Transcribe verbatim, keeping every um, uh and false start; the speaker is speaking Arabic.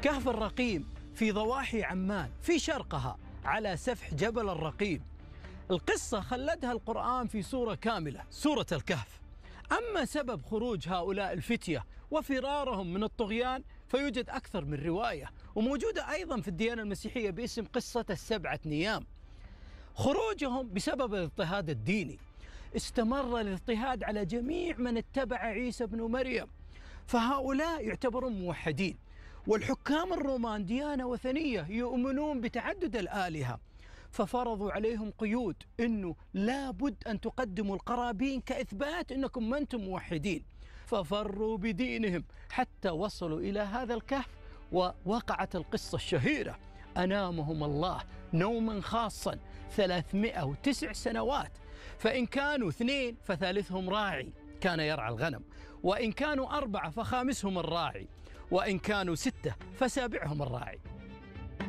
كهف الرقيم في ضواحي عمان في شرقها على سفح جبل الرقيم. القصة خلدها القرآن في سورة كاملة، سورة الكهف. أما سبب خروج هؤلاء الفتية وفرارهم من الطغيان فيوجد أكثر من رواية، وموجودة أيضا في الديانة المسيحية باسم قصة السبعة نيام. خروجهم بسبب الاضطهاد الديني. استمر الاضطهاد على جميع من اتبع عيسى بن مريم، فهؤلاء يعتبرون موحدين. والحكام الرومان ديانة وثنية يؤمنون بتعدد الآلهة، ففرضوا عليهم قيود إنه لابد أن تقدموا القرابين كإثبات إنكم ما أنتم موحدين. ففروا بدينهم حتى وصلوا إلى هذا الكهف، ووقعت القصة الشهيرة: أنامهم الله نوما خاصا ثلاثمائة وتسع سنوات، فإن كانوا اثنين فثالثهم راعي كان يرعى الغنم، وإن كانوا أربعة فخامسهم الراعي، وإن كانوا ستة فسابعهم الراعي.